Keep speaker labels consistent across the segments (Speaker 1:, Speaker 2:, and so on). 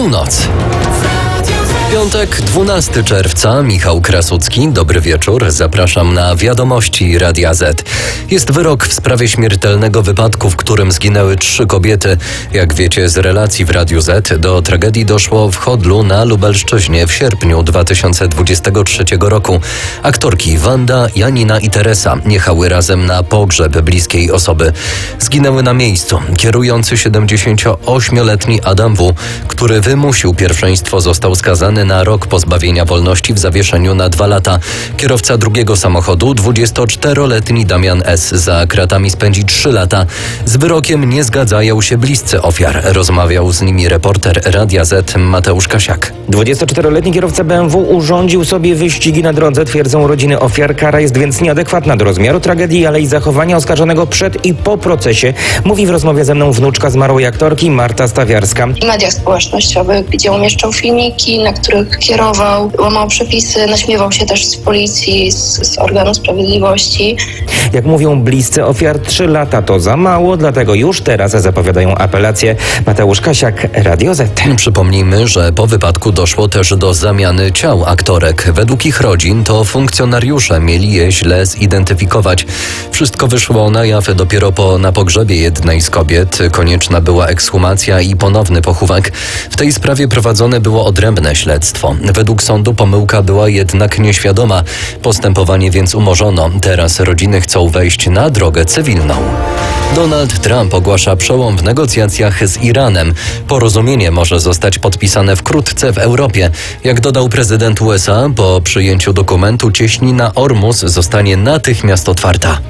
Speaker 1: Północ. Piątek, 12 czerwca, Michał Krasucki. Dobry wieczór, zapraszam na Wiadomości Radia Z. Jest wyrok w sprawie śmiertelnego wypadku, w którym zginęły 3 kobiety. Jak wiecie z relacji w Radiu Z, do tragedii doszło w Chodlu na Lubelszczyźnie w sierpniu 2023 roku. Aktorki Wanda, Janina i Teresa jechały razem na pogrzeb bliskiej osoby. Zginęły na miejscu. Kierujący 78-letni Adam W., który wymusił pierwszeństwo, został skazany na rok pozbawienia wolności w zawieszeniu na 2 lata. Kierowca drugiego samochodu, 24-letni Damian S., za kratami spędzi 3 lata. Z wyrokiem nie zgadzają się bliscy ofiar. Rozmawiał z nimi reporter Radia Z Mateusz Kasiak.
Speaker 2: 24-letni kierowca BMW urządził sobie wyścigi na drodze, twierdzą rodziny ofiar. Kara jest więc nieadekwatna do rozmiaru tragedii, ale i zachowania oskarżonego przed i po procesie, mówi w rozmowie ze mną wnuczka zmarłej aktorki Marta Stawiarska.
Speaker 3: W mediach społecznościowych, gdzie umieszczał filmiki, na których kierował, łamał przepisy, naśmiewał się też z policji, z organu sprawiedliwości.
Speaker 2: Jak mówią bliscy ofiar, 3 lata to za mało, dlatego już teraz zapowiadają apelację. Mateusz Kasiak, Radio Z.
Speaker 1: Przypomnijmy, że po wypadku doszło też do zamiany ciał aktorek. Według ich rodzin to funkcjonariusze mieli je źle zidentyfikować. Wszystko wyszło na jaw dopiero na pogrzebie jednej z kobiet. Konieczna była ekshumacja i ponowny pochówek. W tej sprawie prowadzone było odrębne śledztwo. Według sądu pomyłka była jednak nieświadoma. Postępowanie więc umorzono. Teraz rodziny chcą wejść na drogę cywilną. Donald Trump ogłasza przełom w negocjacjach z Iranem. Porozumienie może zostać podpisane wkrótce w Europie. Jak dodał prezydent USA, po przyjęciu dokumentu cieśnina Ormus zostanie natychmiast otwarta.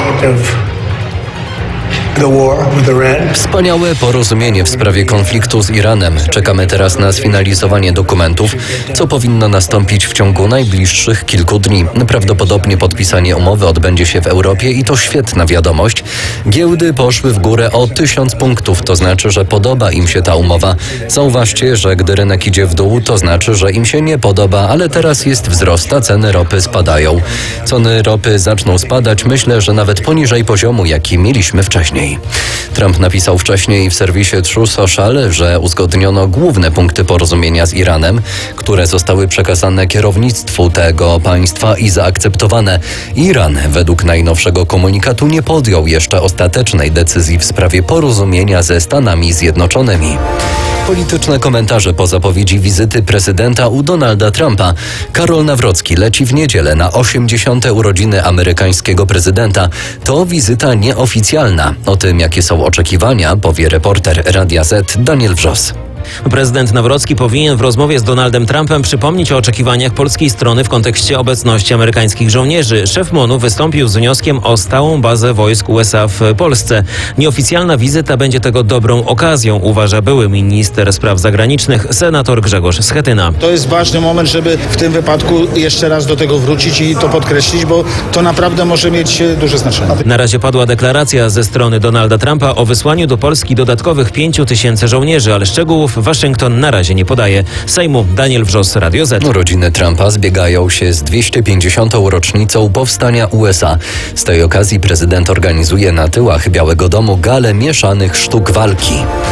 Speaker 1: Wspaniałe porozumienie w sprawie konfliktu z Iranem. Czekamy teraz na sfinalizowanie dokumentów, co powinno nastąpić w ciągu najbliższych kilku dni. Prawdopodobnie podpisanie umowy odbędzie się w Europie i to świetna wiadomość. Giełdy poszły w górę o 1000 punktów, to znaczy, że podoba im się ta umowa. Zauważcie, że gdy rynek idzie w dół, to znaczy, że im się nie podoba, ale teraz jest wzrost, a ceny ropy spadają. Ceny ropy zaczną spadać, myślę, że nawet poniżej poziomu, jaki mieliśmy wcześniej. Trump napisał wcześniej w serwisie True Social, że uzgodniono główne punkty porozumienia z Iranem, które zostały przekazane kierownictwu tego państwa i zaakceptowane. Iran według najnowszego komunikatu nie podjął jeszcze ostatecznej decyzji w sprawie porozumienia ze Stanami Zjednoczonymi. Polityczne komentarze po zapowiedzi wizyty prezydenta u Donalda Trumpa. Karol Nawrocki leci w niedzielę na 80. urodziny amerykańskiego prezydenta. To wizyta nieoficjalna. O tym, jakie są oczekiwania, powie reporter Radia Z Daniel Wrzos.
Speaker 4: Prezydent Nawrocki powinien w rozmowie z Donaldem Trumpem przypomnieć o oczekiwaniach polskiej strony w kontekście obecności amerykańskich żołnierzy. Szef MON-u wystąpił z wnioskiem o stałą bazę wojsk USA w Polsce. Nieoficjalna wizyta będzie tego dobrą okazją, uważa były minister spraw zagranicznych, senator Grzegorz Schetyna.
Speaker 5: To jest ważny moment, żeby w tym wypadku jeszcze raz do tego wrócić i to podkreślić, bo to naprawdę może mieć duże znaczenie.
Speaker 4: Na razie padła deklaracja ze strony Donalda Trumpa o wysłaniu do Polski dodatkowych 5000 żołnierzy, ale szczegółów Waszyngton na razie nie podaje. Sejmu Daniel Wrzos, Radio Z.
Speaker 1: Rodziny Trumpa zbiegają się z 250. rocznicą powstania USA. Z tej okazji prezydent organizuje na tyłach Białego Domu galę mieszanych sztuk walki.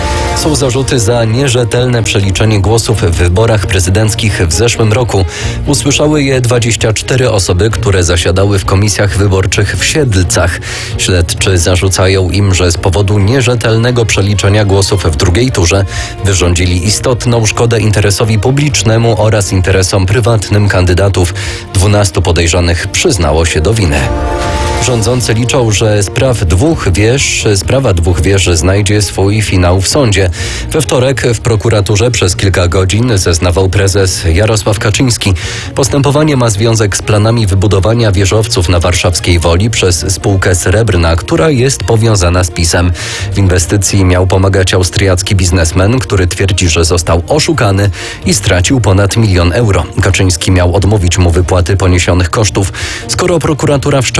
Speaker 1: Są zarzuty za nierzetelne przeliczenie głosów w wyborach prezydenckich w zeszłym roku. Usłyszały je 24 osoby, które zasiadały w komisjach wyborczych w Siedlcach. Śledczy zarzucają im, że z powodu nierzetelnego przeliczenia głosów w drugiej turze wyrządzili istotną szkodę interesowi publicznemu oraz interesom prywatnym kandydatów. 12 podejrzanych przyznało się do winy. Rządzący liczą, że sprawa dwóch wież znajdzie swój finał w sądzie. We wtorek w prokuraturze przez kilka godzin zeznawał prezes Jarosław Kaczyński. Postępowanie ma związek z planami wybudowania wieżowców na warszawskiej Woli przez spółkę Srebrna, która jest powiązana z PiS-em. W inwestycji miał pomagać austriacki biznesmen, który twierdzi, że został oszukany i stracił ponad 1 000 000 euro. Kaczyński miał odmówić mu wypłaty poniesionych kosztów. Skoro prokuratura wszczęła śledztwo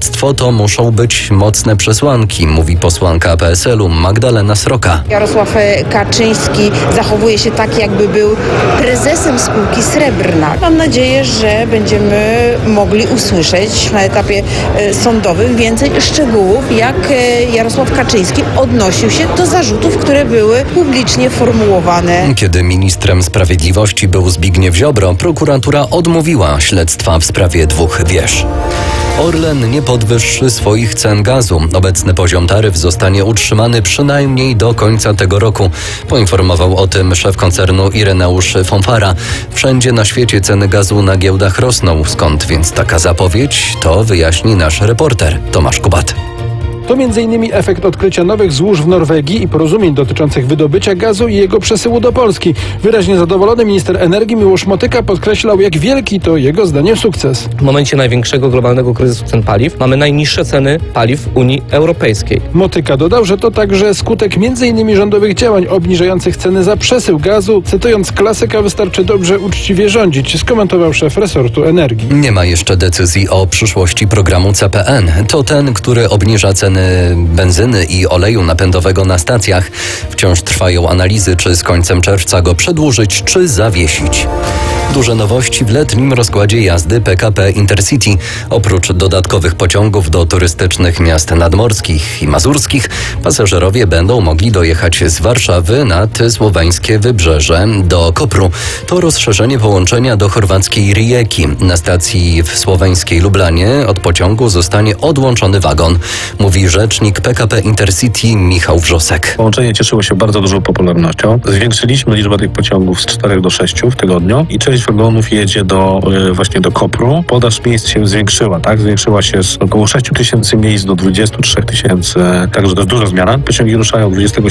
Speaker 1: śledztwo to muszą być mocne przesłanki, mówi posłanka PSL-u Magdalena Sroka.
Speaker 6: Jarosław Kaczyński zachowuje się tak, jakby był prezesem spółki Srebrna. Mam nadzieję, że będziemy mogli usłyszeć na etapie sądowym więcej szczegółów, jak Jarosław Kaczyński odnosił się do zarzutów, które były publicznie formułowane.
Speaker 1: Kiedy ministrem sprawiedliwości był Zbigniew Ziobro, prokuratura odmówiła śledztwa w sprawie 2 wież. Orlen nie podwyższy swoich cen gazu. Obecny poziom taryf zostanie utrzymany przynajmniej do końca tego roku. Poinformował o tym szef koncernu Ireneusz Fonfara. Wszędzie na świecie ceny gazu na giełdach rosną. Skąd więc taka zapowiedź? To wyjaśni nasz reporter Tomasz Kubat.
Speaker 7: To m.in. efekt odkrycia nowych złóż w Norwegii i porozumień dotyczących wydobycia gazu i jego przesyłu do Polski. Wyraźnie zadowolony minister energii Miłosz Motyka podkreślał, jak wielki to jego zdaniem sukces.
Speaker 8: W momencie największego globalnego kryzysu cen paliw mamy najniższe ceny paliw w Unii Europejskiej.
Speaker 7: Motyka dodał, że to także skutek m.in. rządowych działań obniżających ceny za przesył gazu. Cytując klasyka, wystarczy dobrze uczciwie rządzić, skomentował szef resortu energii.
Speaker 1: Nie ma jeszcze decyzji o przyszłości programu CPN. To ten, który obniża ceny benzyny i oleju napędowego na stacjach. Wciąż trwają analizy, czy z końcem czerwca go przedłużyć, czy zawiesić. Duże nowości w letnim rozkładzie jazdy PKP Intercity. Oprócz dodatkowych pociągów do turystycznych miast nadmorskich i mazurskich, pasażerowie będą mogli dojechać z Warszawy nad słoweńskie wybrzeże do Kopru. To rozszerzenie połączenia do chorwackiej Rijeki. Na stacji w słoweńskiej Lublanie od pociągu zostanie odłączony wagon, mówi rzecznik PKP Intercity Michał Wrzosek.
Speaker 9: Połączenie cieszyło się bardzo dużą popularnością. Zwiększyliśmy liczbę tych pociągów z 4 do 6 w tygodniu i część wagonów jedzie właśnie do Kopru. Podaż miejsc się zwiększyła, tak? Zwiększyła się z około 6 000 miejsc do 23 000, także to jest duża zmiana. Pociągi ruszają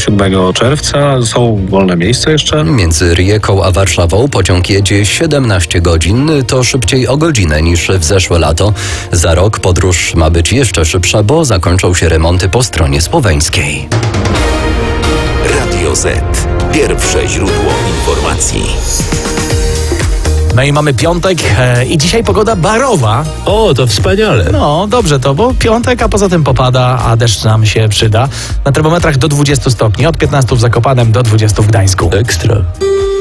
Speaker 9: 27 czerwca, są wolne miejsca jeszcze.
Speaker 1: Między Rijeką a Warszawą pociąg jedzie 17 godzin, to szybciej o godzinę niż w zeszłe lato. Za rok podróż ma być jeszcze szybsza, bo zakończą się remonty po stronie słoweńskiej.
Speaker 10: Radio Z. Pierwsze źródło informacji.
Speaker 11: No i mamy piątek i dzisiaj pogoda barowa.
Speaker 12: O, to wspaniale.
Speaker 11: No, dobrze to, bo piątek, a poza tym popada, a deszcz nam się przyda. Na termometrach do 20 stopni, od 15 w Zakopanem do 20 w Gdańsku.
Speaker 12: Ekstra.